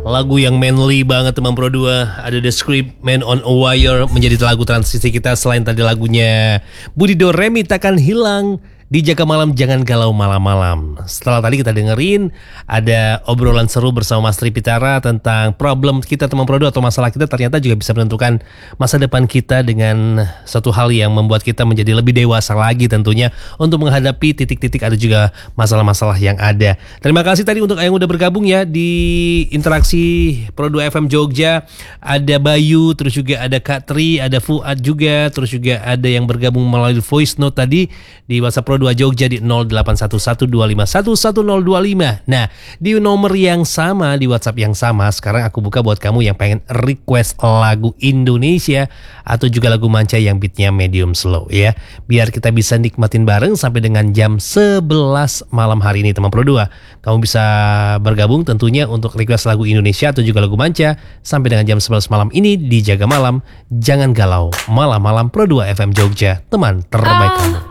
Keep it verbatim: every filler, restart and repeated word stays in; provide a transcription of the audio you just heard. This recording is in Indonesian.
Lagu yang manly banget teman Pro dua. Ada The Script, Man on a Wire menjadi lagu transisi kita. Selain tadi lagunya Budi Do Remi Takkan Hilang, Di Jaga Malam Jangan Galau Malam-Malam. Setelah tadi kita dengerin ada obrolan seru bersama Mas Tri Pitara tentang problem kita teman Pro dua atau masalah kita ternyata juga bisa menentukan masa depan kita dengan satu hal yang membuat kita menjadi lebih dewasa lagi tentunya untuk menghadapi titik-titik ada juga masalah-masalah yang ada. Terima kasih tadi untuk yang udah bergabung ya di interaksi Pro dua F M Jogja. Ada Bayu, terus juga ada Kak Tri, ada Fuad juga, terus juga ada yang bergabung melalui voice note tadi di WhatsApp Pro dua Jogja di nol delapan satu satu dua lima satu satu nol dua lima. Nah, di nomor yang sama, di WhatsApp yang sama, sekarang aku buka buat kamu yang pengen request lagu Indonesia atau juga lagu manca yang beatnya medium slow ya. Biar kita bisa nikmatin bareng sampai dengan jam sebelas malam hari ini teman Pro dua. Kamu bisa bergabung tentunya untuk request lagu Indonesia atau juga lagu manca sampai dengan jam sebelas malam ini di Jaga Malam Jangan Galau Malam-malam Pro dua F M Jogja, teman terbaik kamu.